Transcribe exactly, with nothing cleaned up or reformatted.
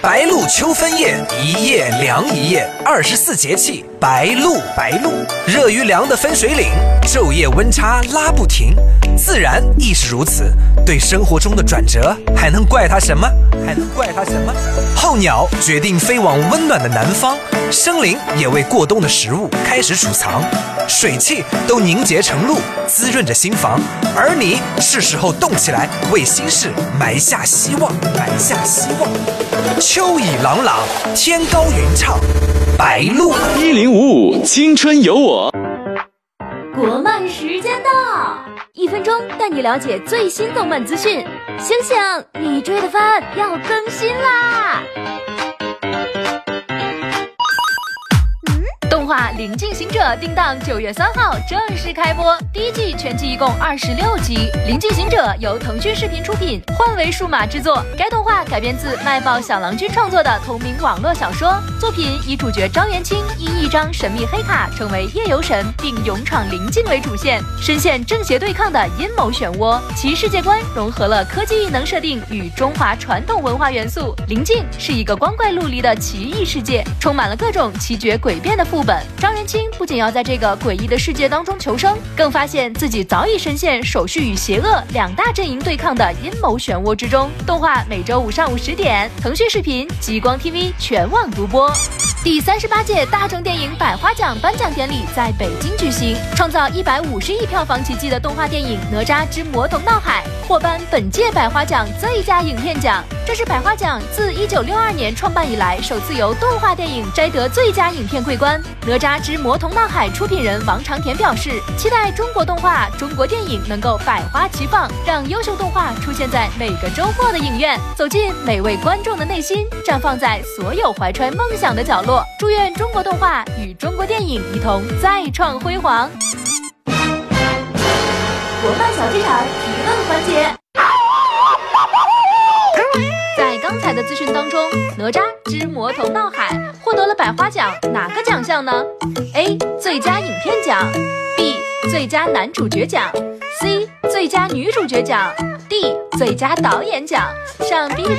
白露秋分夜，一夜凉一夜，二十四节气白露。白露，热与凉的分水岭，昼夜温差拉不停。自然亦是如此，对生活中的转折，还能怪它什么？还能怪它什么？候鸟决定飞往温暖的南方，生灵也为过冬的食物开始储藏，水汽都凝结成露，滋润着心房。而你是时候动起来，为心事埋下希望，埋下希望。秋意朗朗，天高云畅，白露。 一零五五青春有我。 国漫时间到，一分钟带你了解最新动漫资讯。醒醒，你追的番要更新啦！动画《临近行者》定档九月三号正式开播，第一季全季一共二十六集。《临近行者》由腾讯视频出品，幻维数码制作。该动画改编自卖报小郎君创作的同名网络小说，作品以主角张元清以一张神秘黑卡成为夜游神，并勇闯临近为主线，深陷正邪对抗的阴谋漩涡。其世界观融合了科技异能设定与中华传统文化元素。临近是一个光怪陆离的奇异世界，充满了各种奇绝诡变的副本。张元清不仅要在这个诡异的世界当中求生，更发现自己早已深陷手续与邪恶两大阵营对抗的阴谋漩涡之中。动画每周五上午十点，腾讯视频、极光 T V 全网独播。第三十八届大众电影百花奖颁奖典礼在北京举行，创造一百五十亿票房奇迹的动画电影《哪吒之魔童闹海》获颁本届百花奖最佳影片奖。这是百花奖自一九六二年创办以来首次由动画电影摘得最佳影片桂冠。《哪吒之魔童闹海》出品人王长田表示，期待中国动画、中国电影能够百花齐放，让优秀动画出现在每个周末的影院，走进每位观众的内心，绽放在所有怀揣梦想的角落。祝愿中国动画与中国电影一同再创辉煌。国漫小剧场提问环节。在刚才的资讯当中，《哪吒之魔童闹海》获得了百花奖哪个奖项呢？ A. 最佳影片奖， B. 最佳男主角奖， C. 最佳女主角奖， D. 最佳导演奖。上 B